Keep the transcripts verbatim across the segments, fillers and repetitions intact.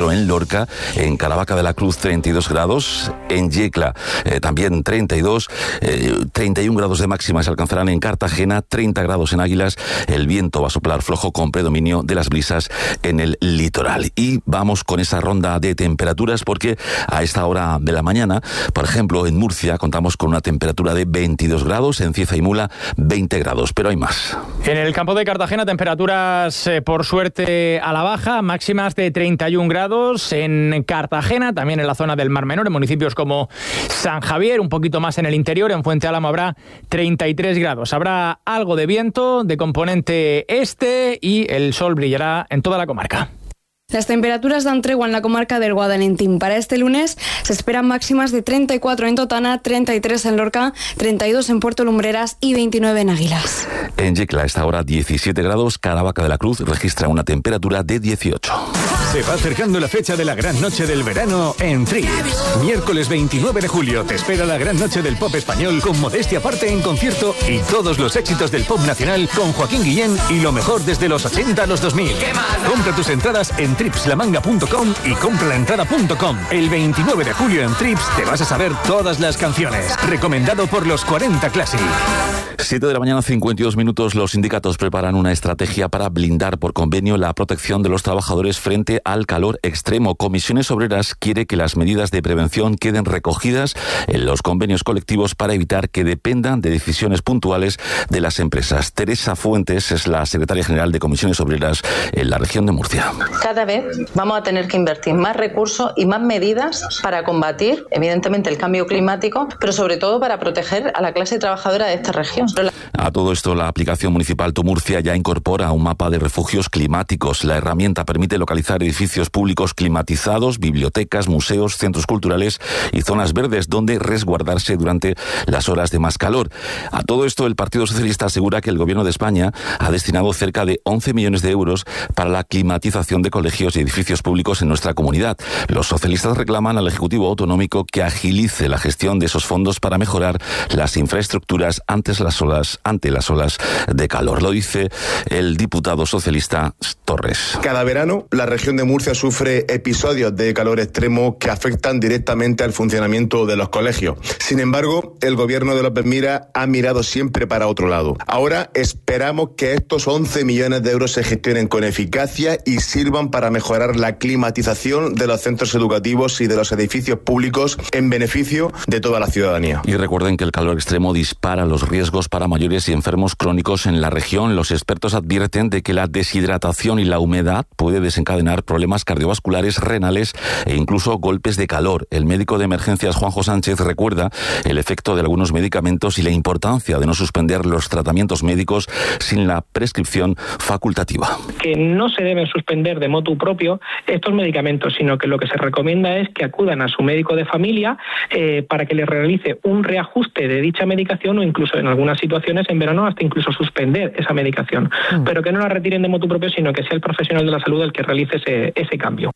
cuatro en Lorca, en Caravaca de la Cruz treinta y dos grados, en Yecla eh, también treinta y dos, eh, treinta y uno grados de máxima se alcanzarán en Cartagena, treinta grados en Águilas. El viento va a soplar flojo con predominio de las brisas en el litoral. Y vamos con esa ronda de temperaturas porque a esta hora de la mañana, por ejemplo, en Murcia contamos con una temperatura de veintidós grados, en Cieza y Mula veinte grados, pero hay más. En el campo de Cartagena, temperaturas eh, por suerte a la baja, máximas de treinta y un grados en Cartagena, también en la zona del Mar Menor, en municipios como San Javier, un poquito más en el interior, en Fuente Álamo habrá treinta y tres grados. Habrá algo de viento de componente este y el sol brillará en toda la comarca. Las temperaturas dan tregua en la comarca del Guadalentín. Para este lunes se esperan máximas de treinta y cuatro en Totana, treinta y tres en Lorca, treinta y dos en Puerto Lumbreras y veintinueve en Águilas. En Yecla, a esta hora diecisiete grados, Caravaca de la Cruz registra una temperatura de dieciocho. Se va acercando la fecha de la gran noche del verano en Trips. Miércoles veintinueve de julio te espera la gran noche del pop español con Modestia Aparte en concierto y todos los éxitos del pop nacional con Joaquín Guillén y lo mejor desde los ochenta a los dos mil. Compra tus entradas en trips la manga punto com y compralaentrada punto com. El veintinueve de julio en Trips te vas a saber todas las canciones. Recomendado por los cuarenta Classic. siete de la mañana, cincuenta y dos minutos. Los sindicatos preparan una estrategia para blindar por convenio la protección de los trabajadores frente al calor extremo. Comisiones Obreras quiere que las medidas de prevención queden recogidas en los convenios colectivos para evitar que dependan de decisiones puntuales de las empresas. Teresa Fuentes es la secretaria general de Comisiones Obreras en la región de Murcia. Cada vez vamos a tener que invertir más recursos y más medidas para combatir, evidentemente, el cambio climático, pero sobre todo para proteger a la clase trabajadora de esta región. A todo esto, la aplicación municipal Tu Murcia ya incorpora un mapa de refugios climáticos. La herramienta permite localizar edificios públicos climatizados, bibliotecas, museos, centros culturales y zonas verdes donde resguardarse durante las horas de más calor. A todo esto, el Partido Socialista asegura que el Gobierno de España ha destinado cerca de once millones de euros para la climatización de colegios y edificios públicos en nuestra comunidad. Los socialistas reclaman al Ejecutivo Autonómico que agilice la gestión de esos fondos para mejorar las infraestructuras antes las olas, ante las olas de calor. Lo dice el diputado socialista Torres. Cada verano, la región de Murcia sufre episodios de calor extremo que afectan directamente al funcionamiento de los colegios. Sin embargo, el gobierno de López Mira ha mirado siempre para otro lado. Ahora esperamos que estos once millones de euros se gestionen con eficacia y sirvan para mejorar la climatización de los centros educativos y de los edificios públicos en beneficio de toda la ciudadanía. Y recuerden que el calor extremo dispara los riesgos para mayores y enfermos crónicos en la región. Los expertos advierten de que la deshidratación y la humedad puede desencadenar problemas cardiovasculares, renales e incluso golpes de calor. El médico de emergencias Juanjo Sánchez recuerda el efecto de algunos medicamentos y la importancia de no suspender los tratamientos médicos sin la prescripción facultativa. Que no se deben suspender de motu propio estos medicamentos, sino que lo que se recomienda es que acudan a su médico de familia eh, para que les realice un reajuste de dicha medicación o incluso en algunas situaciones en verano hasta incluso suspender esa medicación, mm. pero que no la retiren de motu propio, sino que sea el profesional de la salud el que realice ese, ese cambio.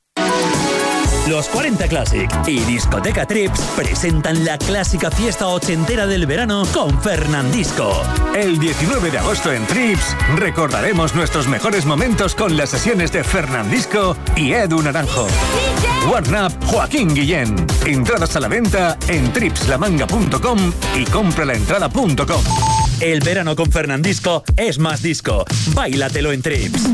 Los cuarenta Classic y Discoteca Trips presentan la clásica fiesta ochentera del verano con Fernandisco. El diecinueve de agosto en Trips recordaremos nuestros mejores momentos con las sesiones de Fernandisco y Edu Naranjo. Warn Up, Joaquín Guillén. Entradas a la venta en trips la manga punto com y compralaentrada punto com. El verano con Fernandisco es más disco. Báilatelo en Trips.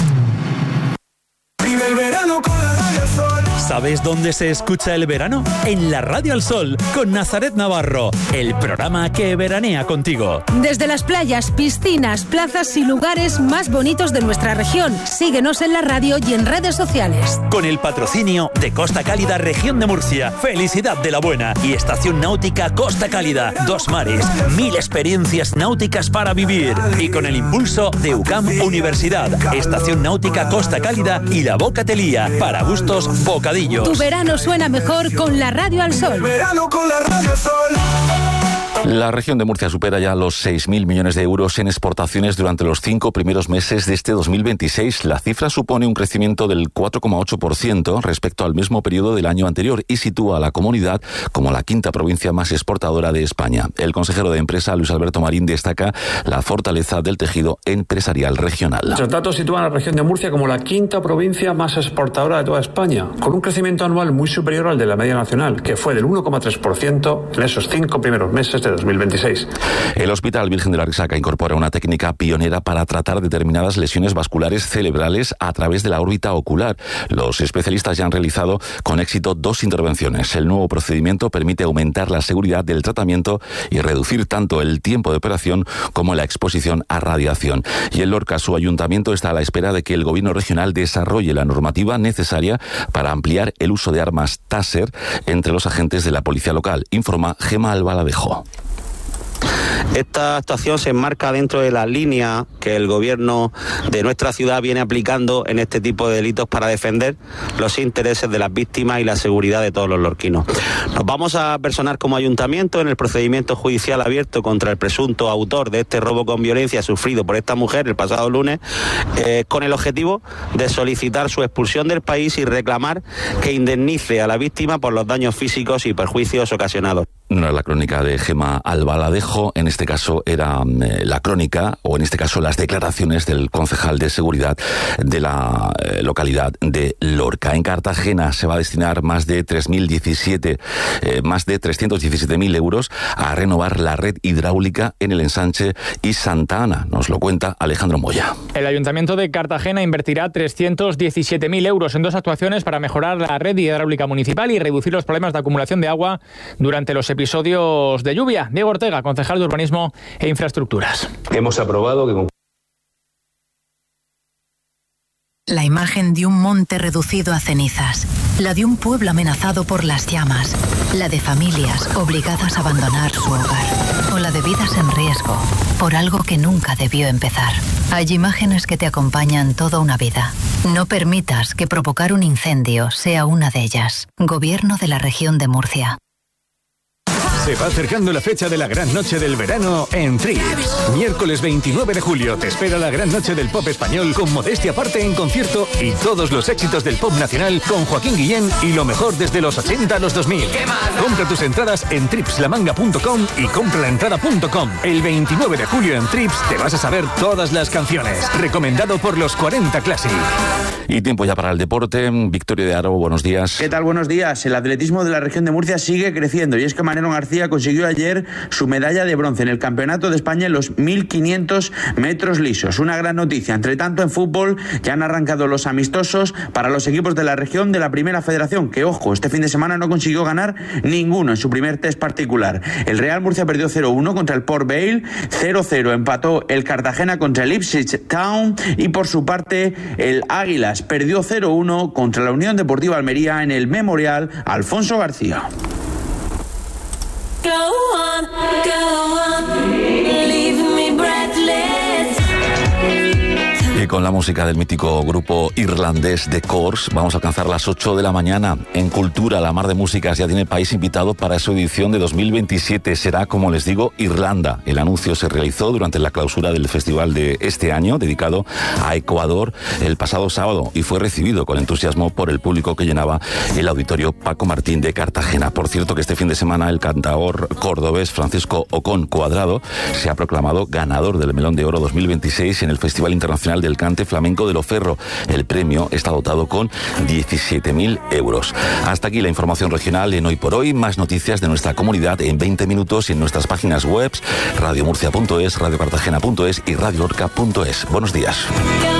Vive el verano con la Radio Al Sol. ¿Sabes dónde se escucha el verano? En la Radio Al Sol, con Nazaret Navarro, el programa que veranea contigo. Desde las playas, piscinas, plazas y lugares más bonitos de nuestra región. Síguenos en la radio y en redes sociales. Con el patrocinio de Costa Cálida, Región de Murcia, Felicidad de la Buena y Estación Náutica Costa Cálida. Dos mares, mil experiencias náuticas para vivir. Y con el impulso de U C A M Universidad, Estación Náutica Costa Cálida y la Bocatelía, para gustos bocadillos. Tu verano suena mejor con la Radio Al Sol. Verano con la Radio Al Sol. La región de Murcia supera ya los seis mil millones de euros en exportaciones durante los cinco primeros meses de este dos mil veintiséis. La cifra supone un crecimiento del cuatro coma ocho por ciento respecto al mismo periodo del año anterior y sitúa a la comunidad como la quinta provincia más exportadora de España. El consejero de Empresa, Luis Alberto Marín, destaca la fortaleza del tejido empresarial regional. Los datos sitúan a la región de Murcia como la quinta provincia más exportadora de toda España, con un crecimiento anual muy superior al de la media nacional, que fue del uno coma tres por ciento en esos cinco primeros meses de dos mil veintiséis. El Hospital Virgen de la Risaca incorpora una técnica pionera para tratar determinadas lesiones vasculares cerebrales a través de la órbita ocular. Los especialistas ya han realizado con éxito dos intervenciones. El nuevo procedimiento permite aumentar la seguridad del tratamiento y reducir tanto el tiempo de operación como la exposición a radiación. Y en Lorca, su ayuntamiento está a la espera de que el gobierno regional desarrolle la normativa necesaria para ampliar el uso de armas Taser entre los agentes de la policía local, informa Gema Albaladejo. Esta actuación se enmarca dentro de la línea que el gobierno de nuestra ciudad viene aplicando en este tipo de delitos para defender los intereses de las víctimas y la seguridad de todos los lorquinos. Nos vamos a personar como ayuntamiento en el procedimiento judicial abierto contra el presunto autor de este robo con violencia sufrido por esta mujer el pasado lunes, eh, con el objetivo de solicitar su expulsión del país y reclamar que indemnice a la víctima por los daños físicos y perjuicios ocasionados. No era la crónica de Gema Albaladejo, en este caso era eh, la crónica, o en este caso las declaraciones del concejal de seguridad de la eh, localidad de Lorca. En Cartagena se va a destinar más de tres mil diecisiete, eh, más de trescientos diecisiete mil euros a renovar la red hidráulica en el ensanche y Santa Ana. Nos lo cuenta Alejandro Moya. El Ayuntamiento de Cartagena invertirá trescientos diecisiete mil euros en dos actuaciones para mejorar la red hidráulica municipal y reducir los problemas de acumulación de agua durante los episodios de lluvia. Diego Ortega, concejal de Urbanismo e Infraestructuras. Hemos aprobado que... La imagen de un monte reducido a cenizas, la de un pueblo amenazado por las llamas, la de familias obligadas a abandonar su hogar, o la de vidas en riesgo por algo que nunca debió empezar. Hay imágenes que te acompañan toda una vida. No permitas que provocar un incendio sea una de ellas. Gobierno de la Región de Murcia. Se va acercando la fecha de la gran noche del verano en Trips. Miércoles veintinueve de julio te espera la gran noche del pop español con Modestia Aparte en concierto y todos los éxitos del pop nacional con Joaquín Guillén y lo mejor desde los ochenta a los dos mil. Compra tus entradas en tripslamanga punto com y compralaentrada punto com. El veintinueve de julio en Trips te vas a saber todas las canciones. Recomendado por los cuarenta Classic. Y tiempo ya para el deporte. Victoria de Aro, buenos días. ¿Qué tal? Buenos días. El atletismo de la región de Murcia sigue creciendo y es que Manero García consiguió ayer su medalla de bronce en el Campeonato de España en los mil quinientos metros lisos. Una gran noticia. Entre tanto, en fútbol ya han arrancado los amistosos para los equipos de la región de la Primera Federación, que, ojo, este fin de semana no consiguió ganar ninguno en su primer test particular. El Real Murcia perdió cero uno contra el Port Vale, cero cero empató el Cartagena contra el Ipswich Town y, por su parte, el Águilas perdió cero uno contra la Unión Deportiva Almería en el Memorial Alfonso García. Go on, go on, leave me breathless. Y con la música del mítico grupo irlandés The Corrs vamos a alcanzar las ocho de la mañana. En Cultura, la Mar de Músicas ya tiene país invitado para su edición de dos mil veintisiete. Será, como les digo, Irlanda. El anuncio se realizó durante la clausura del festival de este año, dedicado a Ecuador, el pasado sábado, y fue recibido con entusiasmo por el público que llenaba el auditorio Paco Martín de Cartagena. Por cierto, que este fin de semana el cantaor cordobés Francisco Ocón Cuadrado se ha proclamado ganador del Melón de Oro dos mil veintiséis en el Festival Internacional del Cante Flamenco de Loferro. El premio está dotado con diecisiete mil euros. Hasta aquí la información regional en Hoy por Hoy. Más noticias de nuestra comunidad en veinte minutos y en nuestras páginas web radio murcia punto es, radio cartagena punto es y radio lorca punto es. Buenos días.